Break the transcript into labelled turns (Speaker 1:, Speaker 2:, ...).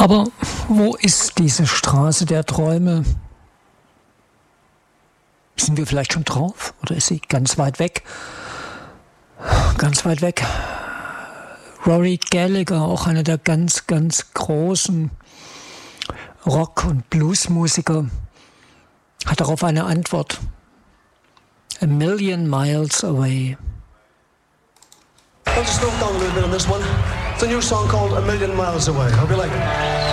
Speaker 1: Aber wo ist diese Straße der Träume? Sind wir vielleicht schon drauf? Oder ist sie ganz weit weg? Ganz weit weg. Rory Gallagher, auch einer der ganz, ganz großen Rock- und Bluesmusiker, hat darauf eine Antwort. A Million Miles Away.
Speaker 2: I'll just slow down a little bit on this one. It's a new song called A Million Miles Away. I'll be like...